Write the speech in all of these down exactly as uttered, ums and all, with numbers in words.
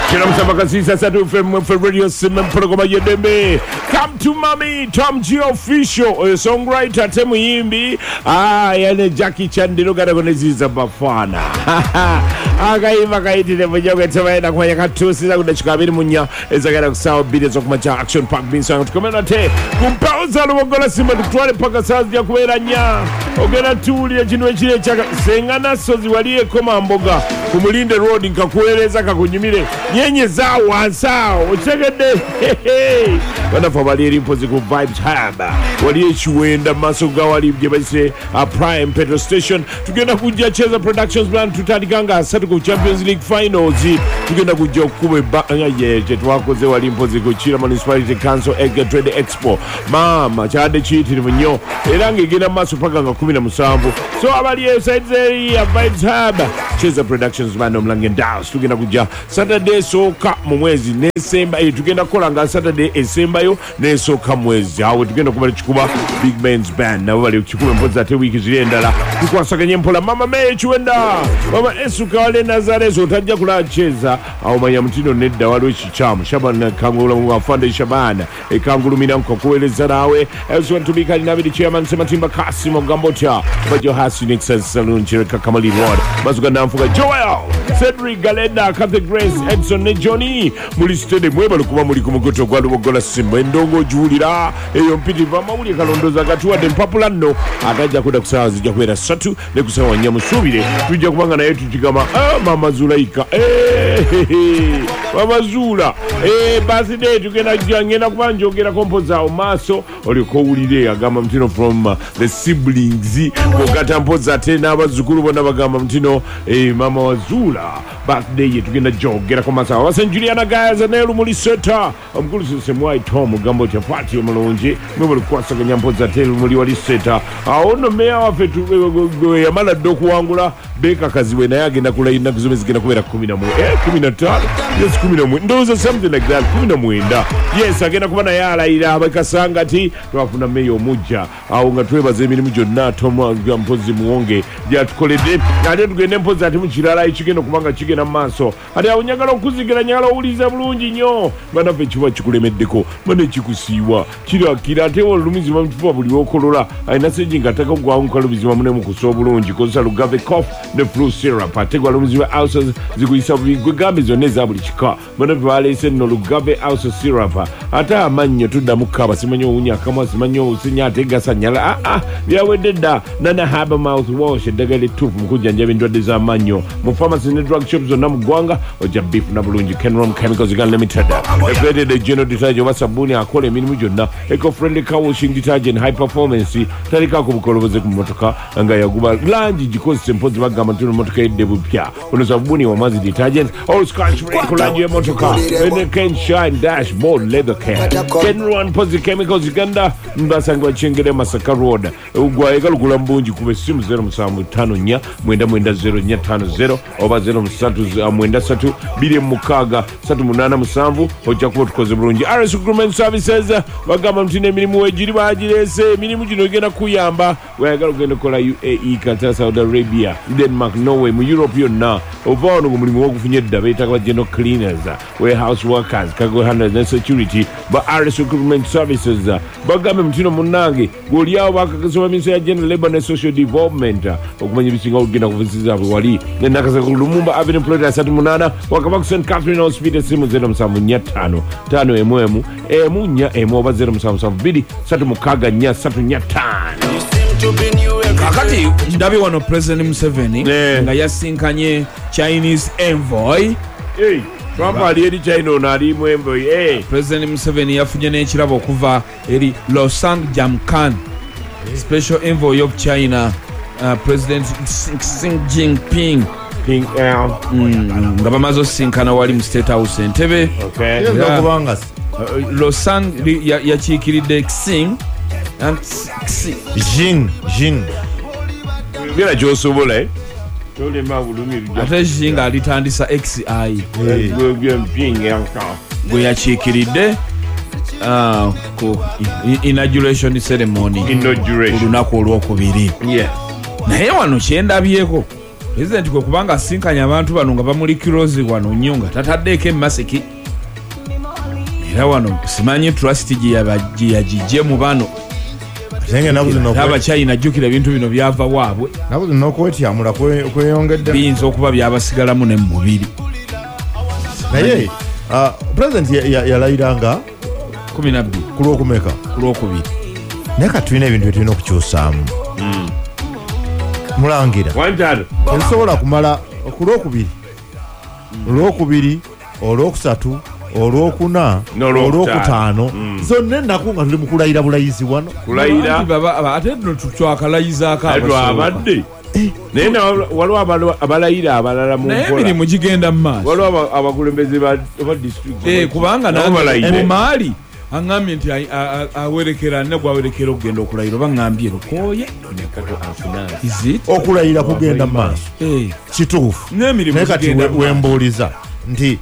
Kila msabakasisa satu F M for Radio Simon Progoma Yedembe. Come to Mommy Tom G official uh, songwriter temu yimbi. Ah yane Jackie Chan dilogana koneziza bafana. Akaimba kaitire mwenyewe temaenda kufanya katusi za kudachukabiri munya ezagara kusawa bide za kumacha action park binsa tukomena te kumpauza lumogola Simba tutuwale paka sazi ya kuwela nya ogena tuli ya jinuwe chile chaka sengana sozi waliye koma mboga kumulinde road nkakueleza kakunyumile nyenye zao wansao uchegede hehe wana fawaliye rimpozi ku Vibes Hub waliye chuenda masoga wali mjebase a Prime Petrol Station tugenda kujia Cheza Productions Band tutadikanga asatu ku Champions League Finals tugenda kujia ukube banga yeje tuwakoze wali mpozi ku Chira Municipality Council Ega Trade Expo mama chade chiti ni mnyo erangi gina maso paka nga kumi na musambu so abaliye saidzeri ya Vibes Hub Cheza Productions Band omlange ndaos tugenda kujia Saturday soka mwezi nesemba eh tugenda kolanga Saturday esemba yo nesoka mwezi awe tugenda kubali chikuba Big Ben's Band na wali chikuba mpoza ate wiki ziliendala tukwasakanye mpola mama me chuenda mama esuka wale Nazarezo utajia kula Cheza au manya mtino nedda wale chichamu Shabana kangula mwafande Shabana e kangulu mina mko kueleza nawe as want to be kali nabidi chairman Sematimba Kasimo Gambota Bajo Hasi Nixon Saloon Chirika Kamali Road Mazuka Namfuga Joel Cedric Galenda Cathy Grace Edson ne Johnny muli stede mweba lukuma muli kumugoto kwa lumogola Simba endongo juhulira eyo mpiti vama uli kalondoza katuwa dempapula no ataja kuda kusawa zija kuwera satu ne kusawa wanyamu subire tuja kumanga na yetu chikama ah mama Zulaika eh mama Zula eh basi de tukena jangena kubanjo kera kompoza omaso oliko ulire agama mtino from uh, the siblings kokata mpoza tena abazukuru bona bagamba mtino eh mama Wazula birthday yetu tukena jogera komasa wasen Juliana guys anelu muli seta omkulu semwai Tom gambo cha party omulonje mwebali kwasa kanyampoza telu muli wali seta aono meya wafetu yamala doku wangula beka kaziwe na yage na kula ina kuzome zikena kuwera kumi na mwe eh kumi na tano yes kumi na mwe ndoza something like that kumi na mwenda yes agena kubana yala ila abakasanga ti twafuna meyo muja au ngatweba zemirimu jonna Tom gampozi muonge ya tukolede ate tugende mpozi ati mukirala ikigeno kubanga kigena maso ati awunyagala okuzigera nyala uliza bulungi nyo bana fe kiba kikulemeddeko bane kikusiiwa kira kira ate olumizi mamtupa buli okolola aina seji ngataka gwawunka lumizi mamune mukuso bulungi kosa lugave cough ne flu syrup ate gwa lumizi wa ulcers zikuyisa bigwe gambe zonne za buli kika bana fe balese no lugave ulcer syrup ata amanyo tuddamu kaba simanyo unya kama simanyo usinya ategasa nyala ah ah byawedda nana haba mouth wash dagale tupu mukujanja bindwadde za manyo mu pharmacy ne drug shops zonna mu gwanga oja beef na bulungi Kenrom Chemicals Uganda Limited everyday the general detergent wasabuni akola emirimu gyonna eco friendly car washing detergent high performance talika ku bukoloboze ku motoka nga yaguba langi gikozese mpozi bagamba tuno motoka edde bupya ono sabuni wa mazi detergent all scratch break langi ya motoka ene can shine dashboard leather care Kenron Pozi Chemicals Uganda mbasangwa chengere Masaka Road ugwa ekalukula mbunji kube simu zero musanvu tano nya mwenda mwenda zero nya tano zero oba zero musatu mwenda satu bili mukaga satu munana musanvu oja kuwa tukoze bulungi R S Recruitment Services bagamba mtine emirimu wejiri bagirese emirimu gino igenda kuyamba wayagala kugenda kola U A E Qatar Saudi Arabia Denmark Norway mu Europe yonna ova ono mulimu wokufunye edda beetaka ba general cleaners warehouse workers cargo handlers and security ba R S Recruitment Services bagamba mtino munange goliawo bakakasoma minisa ya general labor and social development okumanya bisinga ogenda kuvisiza wali nenakaza ku Lumumba Avenue Plot asatu munana wakaba ku Saint Catherine Hospital simu zero musanvu nya tano tano emwemu emu nya emu oba zero musanvu musanvu bidi satu mukaga nya satu nya tano kakati ndabi wano President Museveni yeah. nga yasinkanye Chinese envoy hey Trump ali eri China ono ali mu envoy hey. President Museveni yafunye n'ekirabo okuva eri Losang Jamkan special envoy of China uh, President Xi Jinping Ping L mm, nga bamaze osinkana wali mu State House Entebbe okay yeah. kubanga uh, Losang yakiikiridde Xi and Xi Jing Jing bila josobola eh tole mabulumiri ate Xi nga alitandisa X I Ping L gwe yakiikiridde uh, ku inauguration ceremony inauguration olunaku olwokubiri yeah naye wano kyendabyeko president kwe kubanga asinkanya abantu bano nga bamuli kirozi wano nnyo nga tataddeko emasiki era wano simanyi trust gye yagijje mu bano abachina jjukira ebintu bino byava waabwe nabuzi n'okwetyamula kweyongedde biyinza okuba byabasigalamu ne mu mubiri naye president yalayiranga kumi na bbiri ku lwokumeka ku lwokubiri naye ka tulina ebintu byetulina okukyusaamu mulangira tebisobola kumala ku lwokubiri olwokubiri olwokusatu olwokuna olwokutaano zonna ennaku nga tuli mu kulayira bulayizi wano ate no twakalayizaako abadde naye waliwo abalayira abalala mu naye emirimu gigenda mu maaso waliwo abakulembeze ba district kubanga mumaali aŋŋambye nti awerekera ne gwawerekera okugenda okulayira oba ŋŋambye lukooye okulayira kugenda mu maaso kituufu naye kati wembuuliza nti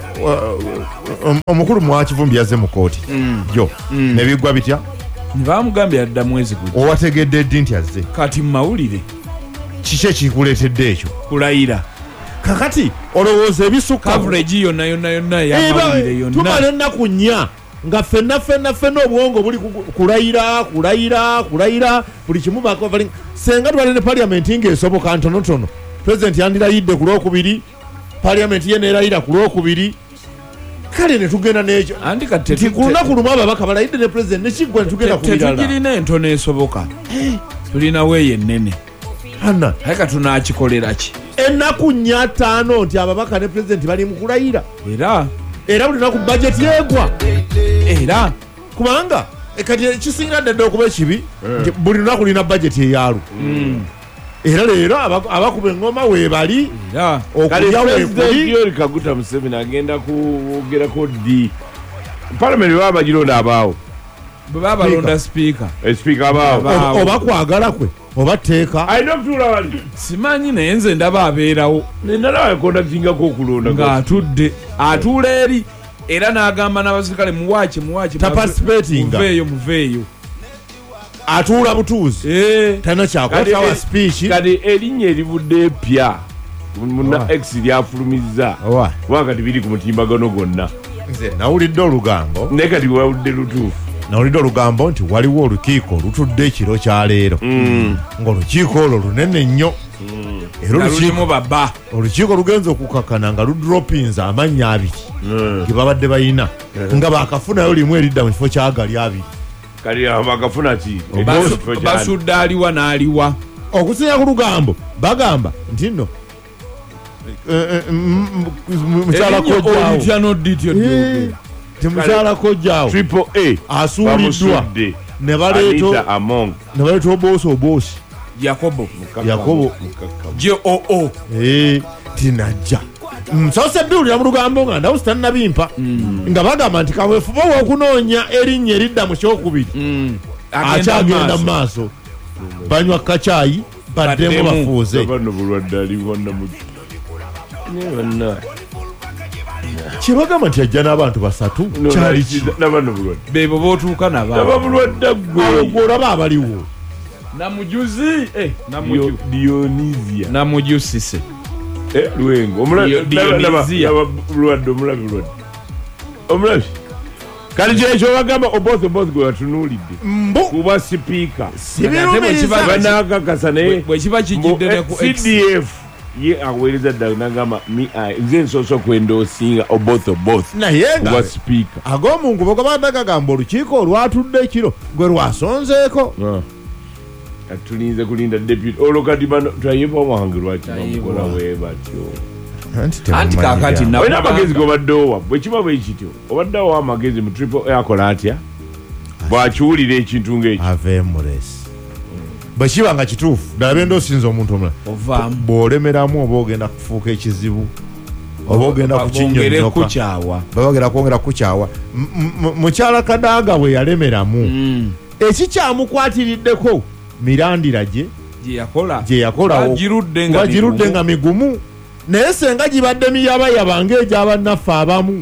omukulu mwakivumbi yazze mu kooti jo nebigwa bitya bamugambye adda mwezi guno owategedde ddi nti azze kati mumawulire kiki ekikuleetedde ekyo kulayira kakati olowooza ebisukka coverage yonna yonna yonna yamawulire yonna tumala ennaku nnya nga fenna fenna fenna obwongo buli kulayira kulayira kulayira buli kimu bakovaling senga twale ne paliamenti ng'esoboka ntonotono president yandirayidde ku lwokubiri paliamenti ye neerayira ku lwokubiri kale ne tugenda n'ekyo nti ku lunaku lumu ababaka balayidde ne president nekiggwa ne tugenda ku birala tetugirina entono esoboka tulinawo eyo ennene anna aye ka tunaakikolera ki ennaku nnya ttaano nti ababaka ne president bali mu kulayira era era buli lunaku bajeti yegwa era kubanga kati ekisingira ddadde okuba ekibi nti buli lunaku lina bajeti eyaalu era leero abakuba eŋŋoma weebali okulya weekuli Kaguta Museveni agenda kwogerako ddi palamenti baba bagironda abaawo bwe baba balonda sipiika sipiika abaawo oba kwagala kwe oba tteeka alina okutuula wali simanyi naye nze ndaba abeerawo nendala yakondaktingako okulonda ng'atudde atuula eri era n'agamba n'abasirikale muwaaki muwaaki tapasipatinga muveeyo muveeyo atuula butuuzi talina kyakwatawa sipiiki kati erinnya erivudde epya muna x lyafulumizza kuba kati biri ku mutimbagano gwonna nze nawulidde olugambo naye kati wawudde lutuufu nawulidde olugambo nti waliwo olukiiko olutudde ekiro kyaleero ng'olukiiko olwo lunene nnyo era lulimu baba olukiiko lugenza okukakana nga ludropinze amannya abiri ge babadde bayina nga baakafunayo limu eridda mu kifo kyagali abiri kali bakafuna ki basudde aliwa n'aliwa okusinya ku lugambo bagamba nti nno mukyala kojjaawo ti mukyala kojjaawo asuuliddwa ne baleeta oboosi oboosi yakobo yakobo joo tinajja nsose biwulira mu lugambo nga ndawusi tannabimpa nga bagamba nti kaweefuba w'okunoonya erinnya eridda mu kyokubiri akyagenda mu maaso banywa kacaayi baddemu bafuuze kyebagamba nti ajja n'abantu basatu kyali ki bebo bootuuka nabagwe olaba abaliwo namujuzi Dionisia namujusise lwengo omulwadde omulabi lwadde omulabi kati kyekyo bagamba oboth both gwe batunuulidde kuba sipiika banakakasa naye bwekiba kijidde C D F ye aweereza ddala nagamba nze nsoose okwendoosinga oboth both naye nga sipiika ag'omungubo gabadde gagamba olukiiko olwatudde ekiro gwe lwasonzeeko tulinze kulinda deputy olwo kati bano twayiva omuhange lwaki bamukola we batyo anti kakati olina amagezi gobadde owa bwekiba bwe kityo obadde owa amagezi mu triple A akola atya bwakiwulira ekintu ng'ekyo aveemulesi bwe kiba nga kituufu ddala benda osinza omuntu omulala bw'olemeramu oba ogenda kufuuka ekizibu oba ogenda kukinyonyoka bagenda kwongera kukyawa mukyala Kadaaga bwe yalemeramu ekikyamukwatiriddeko mirandira gye gye yakola wagirudde nga migumu naye senga gibadde miyabayaba ng'egyabannaffe abamu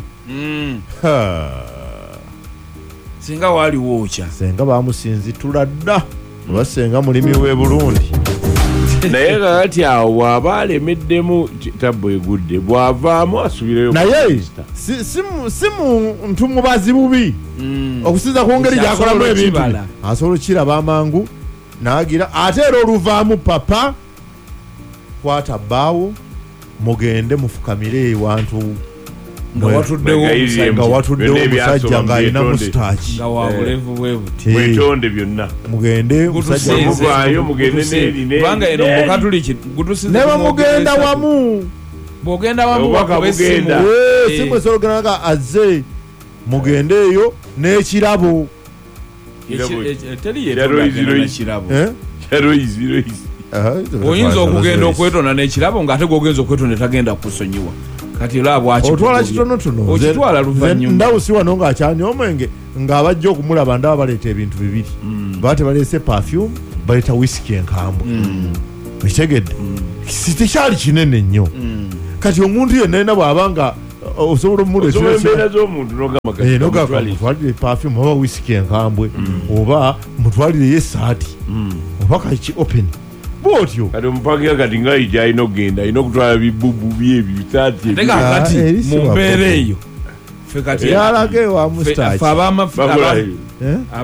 singa waaliwo okya senga bamusinzitula dda oba senga mulimi w'e Burundi naye kakati awo bw'aba alemeddemu tabbo egudde bw'avaamu asubireyo naye si- si mu- si muntu mubazi bubi okusinza ku ngeri gyakolamu Asobola ebintu okibala. asobola okiraba amangu n'agira ate era oluvaamu papa kwata bbaawo mugende mufukamire ewantu nga watuddewo Mwegayirire nga mu- watuddewo byonna omusajja ebyasoma ng'alina mubyetonde. musitaaki nga wabulevu bwe buti Eh, mwetonde byonna mugende musajja Gutusinze. Muvaayo, mugende n'eri, n'eri, kubanga eno n'eri. mukatuliki gutusinze ne bamugenda wamu bw'ogenda wamu Obubaka wakuba essimu bugenda. Eh, Eh. si mwe sologenaga azze mugende eyo n'ekirabo Eki- eki- teri Era Loizi, yetonda Loizi. kirabo Eh? Loizi, Loizi. Ah, oyinza okugenda Loizi. okwetonda n'ekirabo ng'ate gwogenza okwetonda tagenda kusonyiwa kati era bwaki otwala kitonotono okitwala luvannyuma ndawusi wano ng'akyanywa omwenge ng'abajja okumulaba ndaba baleeta ebintu bibiri baba tebaleese perfume baleeta wisiki enkambwe ekitegedde tekyali kinene nnyo kati omuntu yenna yena bw'aba nga uh, osobola Osobola embeera omumuleeta z'omuntu n'ogamba kati Eh, nogamba kamutwalire. mutwalire perfume oba wisiki enkambwe oba mutwalireyo esaati oba kaki open bwotyo kati omupangira kati nga ija alina okugenda alina okutwala bibubu byebyo bisaati ate kakati Ah, eri si mu mbeera wakoko. eyo ffe kati yalaga ewa ffe mustaaki abama- aba- babulayo Eh?